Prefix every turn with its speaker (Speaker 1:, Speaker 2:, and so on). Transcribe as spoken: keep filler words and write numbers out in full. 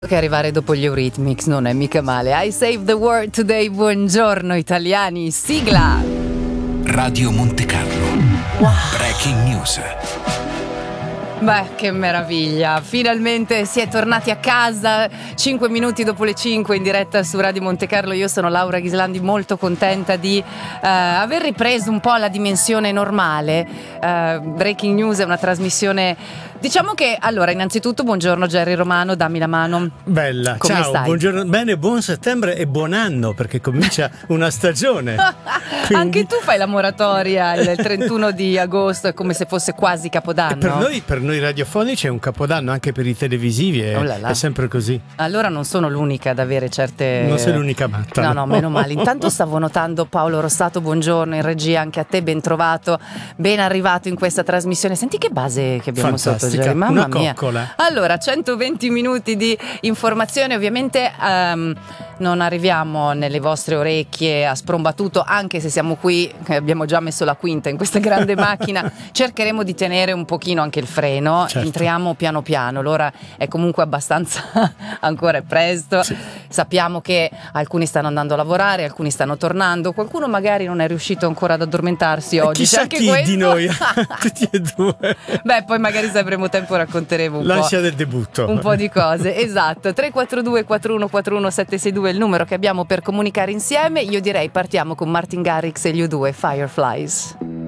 Speaker 1: Che arrivare dopo gli Eurythmics non è mica male. I save the world today. Buongiorno italiani, sigla.
Speaker 2: Radio Monte Carlo. Wow. Breaking news.
Speaker 1: Beh, che meraviglia, finalmente si è tornati a casa, cinque minuti dopo le cinque in diretta su Radio Monte Carlo. Io sono Laura Ghislandi, molto contenta di uh, aver ripreso un po' la dimensione normale. uh, Breaking News è una trasmissione, diciamo che, allora, innanzitutto buongiorno Jerry Romano, dammi la mano.
Speaker 3: Bella,
Speaker 1: come
Speaker 3: ciao,
Speaker 1: stai?
Speaker 3: Buongiorno, bene, buon settembre e buon anno, perché comincia una stagione. Quindi...
Speaker 1: Anche tu fai la moratoria il trentuno di agosto, è come se fosse quasi Capodanno.
Speaker 3: E per noi, per noi radiofonici è un capodanno, anche per i televisivi è,
Speaker 1: oh là là.
Speaker 3: è sempre così.
Speaker 1: Allora non sono l'unica ad avere certe...
Speaker 3: Non sei l'unica matta.
Speaker 1: No, no, meno male. Intanto stavo notando Paolo Rossato, buongiorno in regia, anche a te, ben trovato, ben arrivato in questa trasmissione. Senti che base che abbiamo
Speaker 3: Fantastica,
Speaker 1: sotto, Jerry, mamma
Speaker 3: una
Speaker 1: mia.
Speaker 3: coccola.
Speaker 1: Allora, centoventi minuti di informazione, ovviamente um, non arriviamo nelle vostre orecchie a sprombattuto, anche se siamo qui, abbiamo già messo la quinta in questa grande macchina, cercheremo di tenere un pochino anche il freno. Certo. Entriamo piano piano, l'ora è comunque abbastanza ancora è presto, sì. Sappiamo che alcuni stanno andando a lavorare, alcuni stanno tornando, qualcuno magari non è riuscito ancora ad addormentarsi oggi.
Speaker 3: Chissà
Speaker 1: anche
Speaker 3: chi
Speaker 1: questo.
Speaker 3: Di noi, tutti e due.
Speaker 1: Beh, poi magari se avremo tempo racconteremo un
Speaker 3: l'ansia
Speaker 1: po',
Speaker 3: del debutto,
Speaker 1: un po' di cose. Esatto. Tre quattro due quattro uno quattro uno sette sei due è il numero che abbiamo per comunicare insieme. Io direi partiamo con Martin Garrix e gli U due, Fireflies.